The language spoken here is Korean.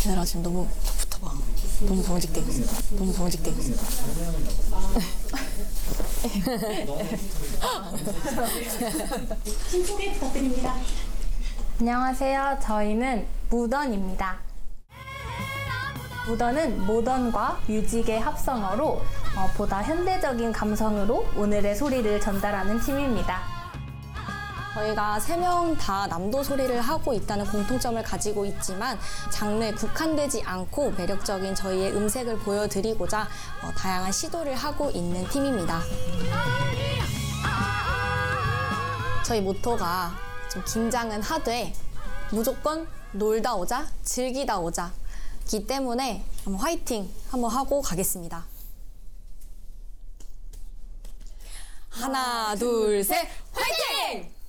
얘들아 지금 너무 붙어봐. 너무 경직돼. 너무 경직돼. 팀 소개 부탁드립니다. 안녕하세요. 저희는 무던입니다. 무던은 모던과 뮤직의 합성어로 보다 현대적인 감성으로 오늘의 소리를 전달하는 팀입니다. 저희가 3명 다 남도 소리를 하고 있다는 공통점을 가지고 있지만 장르에 국한되지 않고 매력적인 저희의 음색을 보여드리고자 다양한 시도를 하고 있는 팀입니다. 저희 모토가 좀 긴장은 하되 무조건 놀다 오자, 즐기다 오자 기 때문에 한번 화이팅 한번 하고 가겠습니다. 하나, 둘, 셋, 화이팅!